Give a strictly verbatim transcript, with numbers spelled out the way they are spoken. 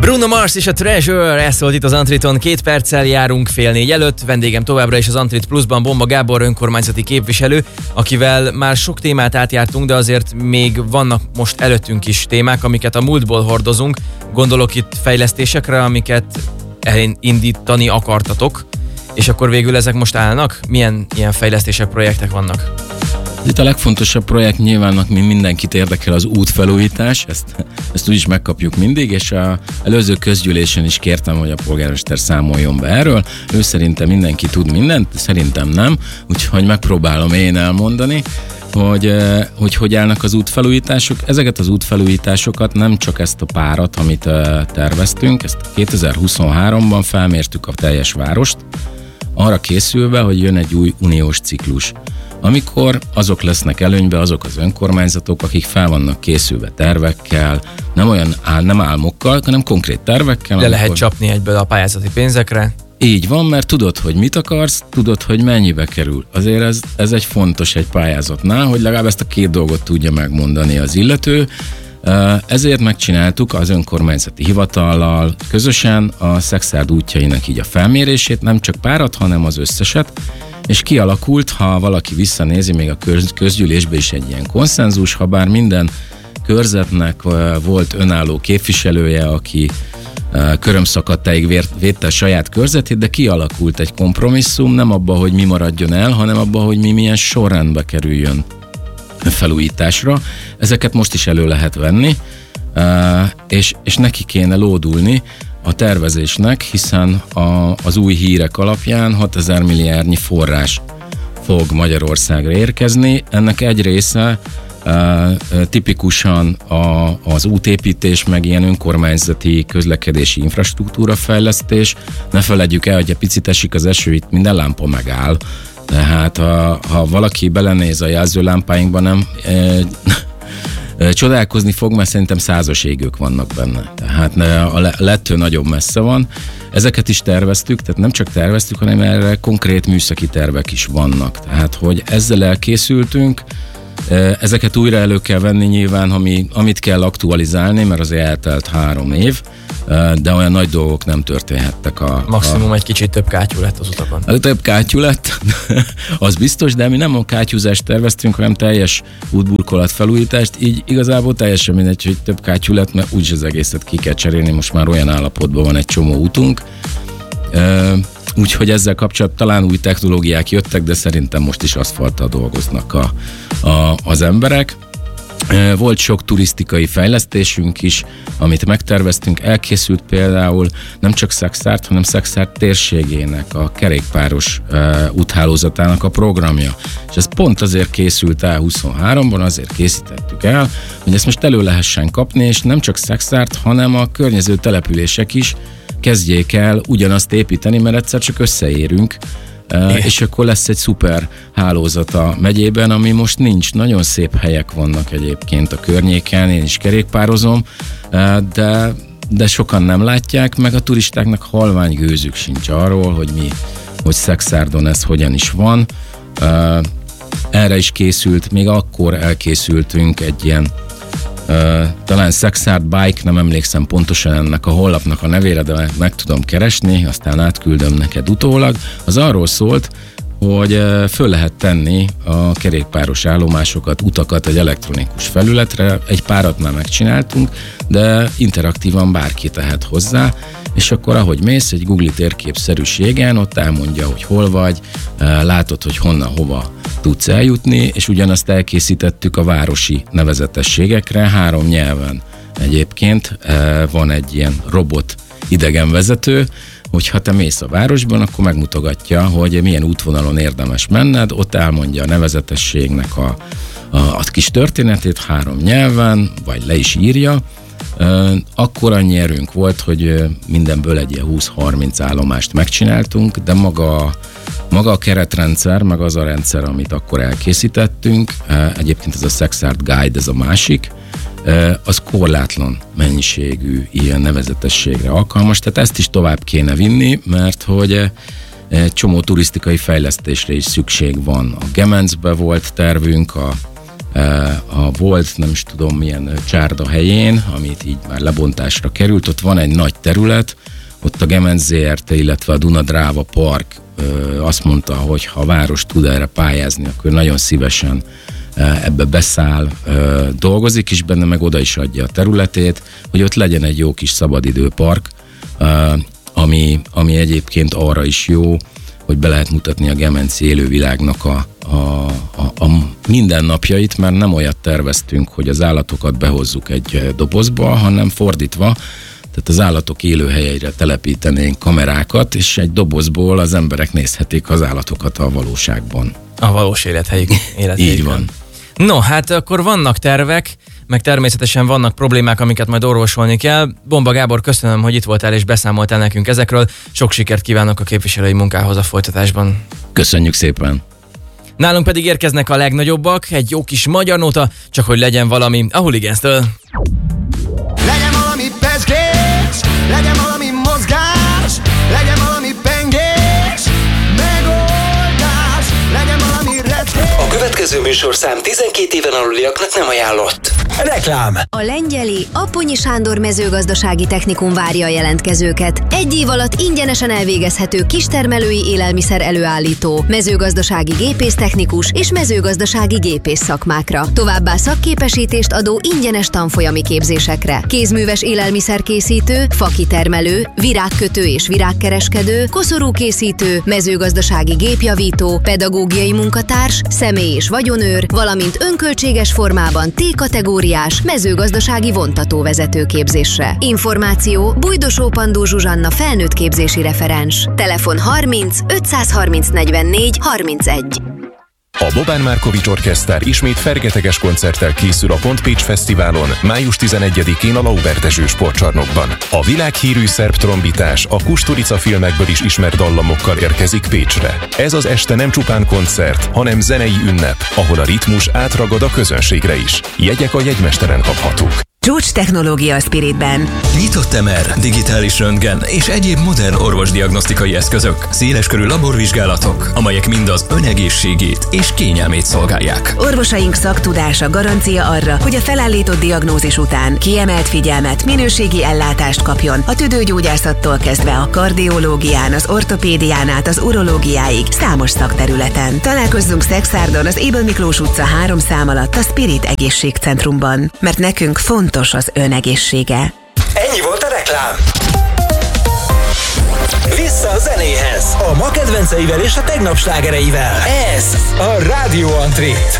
Bruno Mars és a Treasure, ez szólt itt az Antriton, két perccel járunk fél négy előtt. Vendégem továbbra is az Antrit Pluszban Bomba Gábor önkormányzati képviselő, akivel már sok témát átjártunk, de azért még vannak most előttünk is témák, amiket a múltból hordozunk. Gondolok itt fejlesztésekre, amiket elindítani akartatok, és akkor végül ezek most állnak? Milyen ilyen fejlesztések, projektek vannak? Itt a legfontosabb projekt nyilván, mi mindenkit érdekel, az útfelújítás, ezt, ezt úgyis megkapjuk mindig, és az előző közgyűlésen is kértem, hogy a polgármester számoljon be erről. Ő szerintem mindenki tud mindent, szerintem nem, úgyhogy megpróbálom én elmondani, hogy hogy, hogy állnak az útfelújítások. Ezeket az útfelújításokat, nem csak ezt a párat, amit terveztünk, ezt kétezer-huszonháromban felmértük a teljes várost, arra készülve, hogy jön egy új uniós ciklus, amikor azok lesznek előnybe, azok az önkormányzatok, akik fel vannak készülve tervekkel, nem olyan áll, nem álmokkal, hanem konkrét tervekkel. De amikor... lehet csapni egyből a pályázati pénzekre. Így van, mert tudod, hogy mit akarsz, tudod, hogy mennyibe kerül. Azért ez, ez egy fontos egy pályázatnál, hogy legalább ezt a két dolgot tudja megmondani az illető. Ezért megcsináltuk az önkormányzati hivatallal közösen a Szekszárd útjainak így a felmérését, nem csak párat, hanem az összeset, és kialakult, ha valaki visszanézi, még a köz, közgyűlésben is egy ilyen konszenzus, ha bár minden körzetnek volt önálló képviselője, aki körömszakadtáig védte a saját körzetét, de kialakult egy kompromisszum, nem abba, hogy mi maradjon el, hanem abba, hogy mi milyen sorrendbe kerüljön felújításra. Ezeket most is elő lehet venni, és, és neki kéne lódulni a tervezésnek, hiszen a, az új hírek alapján hatezer milliárdnyi forrás fog Magyarországra érkezni. Ennek egy része uh, tipikusan a, az útépítés, meg ilyen önkormányzati közlekedési infrastruktúra fejlesztés. Ne feledjük el, hogy egy picit esik az eső, itt minden lámpa megáll. Tehát ha, ha valaki belenéz a jelzőlámpáinkba, nem... Eh, csodálkozni fog, mert szerintem százas égők vannak benne. Tehát a lettő nagyon messze van. Ezeket is terveztük, tehát nem csak terveztük, hanem erre konkrét műszaki tervek is vannak. Tehát, hogy ezzel elkészültünk, ezeket újra elő kell venni nyilván, ami, amit kell aktualizálni, mert azért eltelt három év, de olyan nagy dolgok nem történhettek. A, Maximum a... egy kicsit több kátyú lett az utakon. A több kátyú lett, az biztos, de mi nem a kátyúzást terveztünk, hanem teljes útburkolat felújítást, így igazából teljesen mindegy, hogy több kátyú lett, mert úgyis az egészet ki kell cserélni, most már olyan állapotban van egy csomó útunk. Úgyhogy ezzel kapcsolatban talán új technológiák jöttek, de szerintem most is aszfalttal dolgoznak a, a, az emberek. Volt sok turisztikai fejlesztésünk is, amit megterveztünk, elkészült például nem csak Szekszárd, hanem Szekszárd térségének, a kerékpáros uh, úthálózatának a programja. És ez pont azért készült el huszonháromban, azért készítettük el, hogy ezt most elő lehessen kapni, és nem csak Szekszárd, hanem a környező települések is kezdjék el ugyanazt építeni, mert egyszer csak összeérünk, Uh, és akkor lesz egy szuper hálózat a megyében, ami most nincs. Nagyon szép helyek vannak egyébként a környéken, én is kerékpározom, uh, de, de sokan nem látják, meg a turistáknak halvány gőzük sincs arról, hogy mi, hogy Szekszárdon ez hogyan is van. Uh, erre is készült, még akkor elkészültünk egy ilyen Uh, talán Szekszárd Bike, nem emlékszem pontosan ennek a honlapnak a nevére, de meg tudom keresni, aztán átküldöm neked utólag. Az arról szólt, hogy uh, föl lehet tenni a kerékpáros állomásokat, utakat egy elektronikus felületre, egy párat már megcsináltunk, de interaktívan bárki tehet hozzá, és akkor ahogy mész egy Google térképszerűségen, ott elmondja, hogy hol vagy, uh, látod, hogy honnan, hova tudsz eljutni, és ugyanazt elkészítettük a városi nevezetességekre, három nyelven. Egyébként van egy ilyen robot idegenvezető, hogyha te mész a városban, akkor megmutogatja, hogy milyen útvonalon érdemes menned, ott elmondja a nevezetességnek a, a, a kis történetét három nyelven, vagy le is írja. Akkor annyi erőnk volt, hogy mindenből egy ilyen húsz-harminc állomást megcsináltunk, de maga Maga a keretrendszer, meg az a rendszer, amit akkor elkészítettünk, egyébként ez a Szekszárd Guide, ez a másik, az korlátlan mennyiségű ilyen nevezetességre alkalmas, tehát ezt is tovább kéne vinni, mert hogy egy csomó turisztikai fejlesztésre is szükség van. A Gemencbe volt tervünk, a a volt, nem is tudom milyen csárda helyén, amit így már lebontásra került, ott van egy nagy terület, ott a Gemenc zé er té, illetve a Duna-Dráva Park azt mondta, hogy ha a város tud erre pályázni, akkor nagyon szívesen ebbe beszáll, dolgozik is benne, meg oda is adja a területét, hogy ott legyen egy jó kis szabadidőpark, ami, ami egyébként arra is jó, hogy be lehet mutatni a gemenci élővilágnak a, a, a, a mindennapjait, mert nem olyat terveztünk, hogy az állatokat behozzuk egy dobozba, hanem fordítva, tehát az állatok élőhelyeire telepítenénk kamerákat, és egy dobozból az emberek nézhetik az állatokat a valóságban. A valós élethelyük. Így van. No, hát akkor vannak tervek, meg természetesen vannak problémák, amiket majd orvosolni kell. Bomba Gábor, köszönöm, hogy itt voltál és beszámoltál nekünk ezekről. Sok sikert kívánok a képviselői munkához a folytatásban. Köszönjük szépen! Nálunk pedig érkeznek a legnagyobbak, egy jó kis magyar nóta, csak hogy legyen valami a Hooligans-től. Legyen valami pezgés, legyen valami mozgás, legyen valami pengés, megoldás, legyen valami retkés. A következő műsorszám tizenkét éven aluliaknak nem ajánlott. Reklám. A Lengyeli Apponyi Sándor mezőgazdasági technikum várja a jelentkezőket. Egy év alatt ingyenesen elvégezhető kistermelői élelmiszer előállító, mezőgazdasági gépésztechnikus és mezőgazdasági gépész szakmákra. Továbbá szakképesítést adó ingyenes tanfolyami képzésekre. Kézműves élelmiszerkészítő, fakitermelő, virágkötő és virágkereskedő, koszorúkészítő, mezőgazdasági gépjavító, pedagógiai munkatárs, személy- és vagyonőr, valamint önköltséges formában T-kategóriás mezőgazdasági vontatóvezető képzésre. Információ Bujdosó Pandó Zsuzsanna felnőtt képzési referens. Telefon harminc ötszázharminc negyvennégy harmincegy. A Bobán Márkovics Orkesztár ismét fergeteges koncerttel készül a Pont Pécs Fesztiválon május tizenegyedikén a Laubertezső sportcsarnokban. A világhírű szerb trombitás a Kusturica filmekből is ismert dallamokkal érkezik Pécsre. Ez az este nem csupán koncert, hanem zenei ünnep, ahol a ritmus átragad a közönségre is. Jegyek a jegymesteren kaphatók. Csúcs technológia a Spiritben. Nyitott em er, digitális röntgen és egyéb modern orvosdiagnosztikai eszközök, széleskörű laborvizsgálatok, amelyek mind az önegészségét és kényelmét szolgálják. Orvosaink szaktudása garancia arra, hogy a felállított diagnózis után kiemelt figyelmet, minőségi ellátást kapjon a tüdőgyógyászattól kezdve a kardiológián, az ortopédián át az urológiáig számos szakterületen. Találkozzunk Szexárdon az Ébel Miklós utca három szám alatt a Spirit Egészségcentrumban, mert nekünk fontos az ön egészsége. Ennyi volt a reklám. Vissza a zenéhez. A ma kedvenceivel és a tegnap slágereivel. Ez a Rádió Antrit.